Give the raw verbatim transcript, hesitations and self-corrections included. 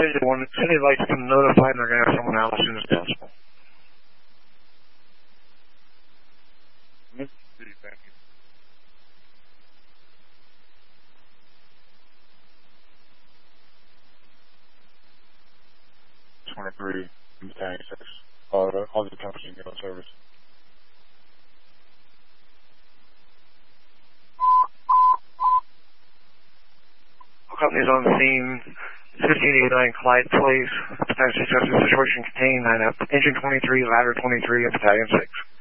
Boys, they want said they'd like to come notified and they're going to have someone out as soon as possible. Thank you. twenty-three, Battalion six. All the, all the companies get on service. All companies on the scene. fifteen eighty-nine Clyde Place. Battalion six has the situation contained. Line up. Engine twenty-three, ladder twenty-three, and Battalion six.